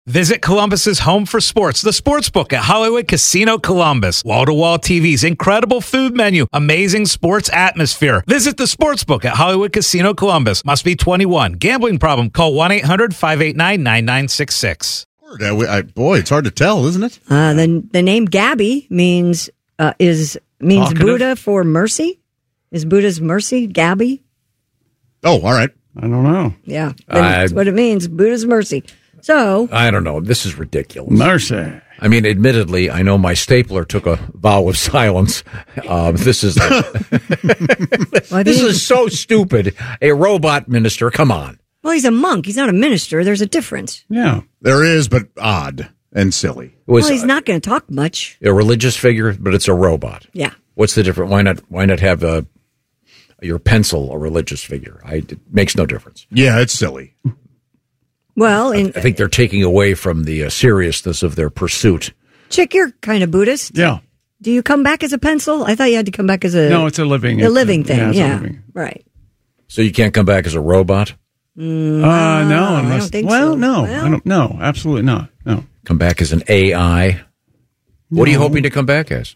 Visit Columbus's home for sports, the Sportsbook at Hollywood Casino Columbus. Wall-to-wall TVs, incredible food menu, amazing sports atmosphere. Visit the Sportsbook at Hollywood Casino Columbus. Must be 21. Gambling problem? Call 1-800-589-9966. Boy, it's hard to tell, isn't it? The name Gabby means Talkative? Buddha for mercy. Is Buddha's mercy Gabby? Oh, all right. I don't know. Yeah, that's what it means. Buddha's mercy. So I don't know. This is ridiculous. Mercy. I mean, admittedly, I know my stapler took a vow of silence. This is this is so stupid. A robot minister, come on. Well, he's a monk. He's not a minister. There's a difference. Yeah. There is, but odd and silly. Was Well, he's not going to talk much. a religious figure, but it's a robot. Yeah. What's the difference? Why not have your pencil a religious figure? It makes no difference. Yeah, it's silly. Well, I think they're taking away from the seriousness of their pursuit. Chick, you're kind of Buddhist. Yeah. Do you come back as a pencil? I thought you had to come back as a... No, it's a living. thing. It's Yeah. a living. Right. So you can't come back as a robot? No, unless. I don't think well, so. no. Well- I don't. No, absolutely not. No. Come back as an AI? What are you hoping to come back as?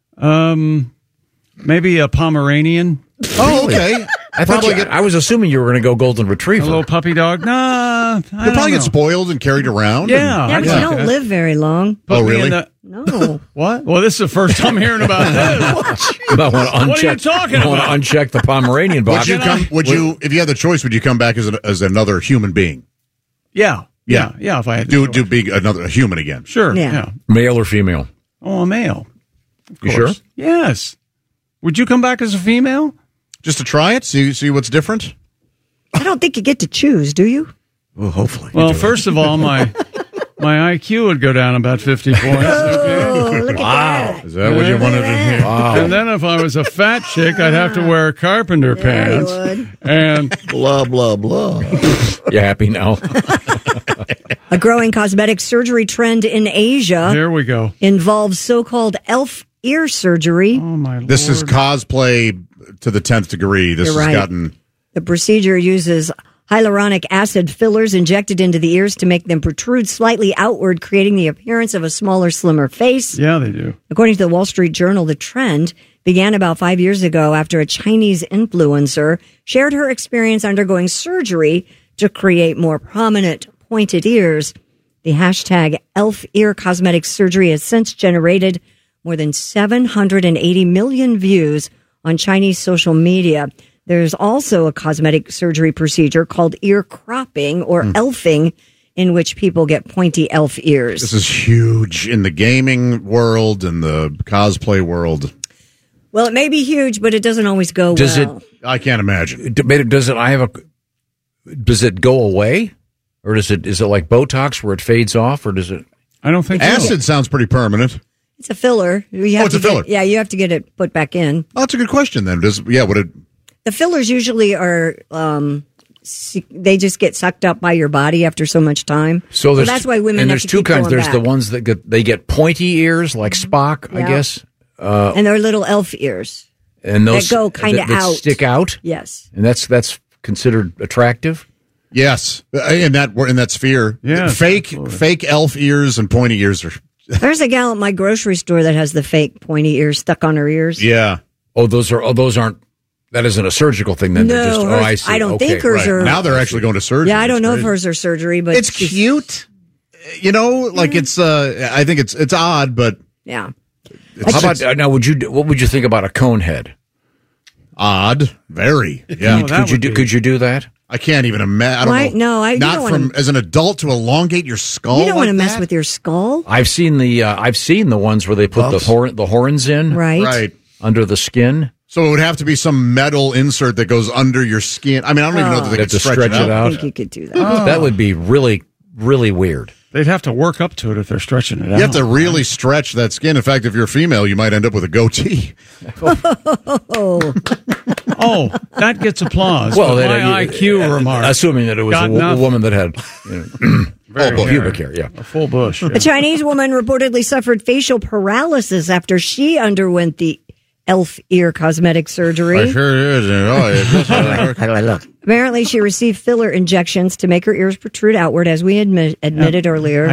Maybe a Pomeranian. Oh, okay. I was assuming you were going to go golden A retriever. little puppy dog. Nah. You'll probably get spoiled and carried around. Yeah. Yeah, but you don't live very long. Put me really? in the- No. What? Well, this is the first time hearing about this. You might want to uncheck. What are you talking want to about? uncheck the Pomeranian box. Would you, if you had the choice, would you come back as another human being? Yeah. Yeah. Yeah. If I had to Do be a human again? Sure. Yeah. Yeah. Male or female? Oh, a male. You sure? Yes. Would you come back as a female? Just to try it, see what's different. I don't think you get to choose, do you? Well, hopefully. Well, first of all, my IQ would go down about 50 points. Oh, look at that. Is that what you wanted to hear? And then if I was a fat chick, I'd have to wear carpenter Yeah, you pants. would. And Blah blah blah. You happy now? A growing cosmetic surgery trend in Asia here we go. involves so-called elf ear surgery. Oh, my Lord. This is cosplay to the 10th degree. This You're has right. gotten. The procedure uses hyaluronic acid fillers injected into the ears to make them protrude slightly outward, creating the appearance of a smaller, slimmer face. Yeah, they do. According to the Wall Street Journal, the trend began about 5 years ago after a Chinese influencer shared her experience undergoing surgery to create more prominent, pointed ears. The hashtag elf ear cosmetic surgery has since generated more than 780 million views on Chinese social media. There's also a cosmetic surgery procedure called ear cropping or elfing, in which people get pointy elf ears. This is huge in the gaming world and the cosplay world. Well, it may be huge, but it doesn't always go Does well. I can't imagine. Does it go away? Or is it like Botox where it fades off? Or does it? I don't think so. Acid sounds pretty permanent. It's a filler. You have it's a to filler. Yeah, you have to get it put back in. Oh, that's a good question then. Would it? The fillers usually are, they just get sucked up by your body after so much time. So that's why women and have there's to two keep kinds. going There's the back. ones that get pointy ears like Spock, I Yeah. guess. And they're little elf ears. And those That go kinda that out. stick out. Yes. And that's considered attractive. Yes, in that sphere. Yes, fake elf ears and pointy ears are. There's a gal at my grocery store that has the fake pointy ears stuck on her ears. Yeah. Those aren't. That isn't a surgical thing. Then No, they're just. hers- I see. I don't Okay, think hers right. are. Now they're actually going to surgery. Yeah, I don't It's know if crazy. hers are surgery, but It's cute. You know, like it's. I think it's odd, but Yeah. How about now? What would you think about a cone head? odd. Very. Yeah. Oh, that would be- Could you do that? I can't even imagine. I don't Why? know. No, you not don't from wanna- as an adult to elongate your skull. You don't want to like mess that? with your skull. I've seen the ones where they put the horns in Right. Right. under the skin. So it would have to be some metal insert that goes under your skin. I mean, I don't even know that they Have could to stretch it I out. think you could do that. That would be really, really weird. They'd have to work up to it if they're stretching it out. You have to really stretch that skin. In fact, if you're female, you might end up with a goatee. Oh, that gets applause. Well, But then, my IQ remark. assuming that it was Got a enough. woman that had Very pubic hairy. hair. Yeah. A full bush. A Chinese woman reportedly suffered facial paralysis after she underwent the elf ear cosmetic surgery. sure is. How do I look? Apparently, she received filler injections to make her ears protrude outward, as we admitted earlier.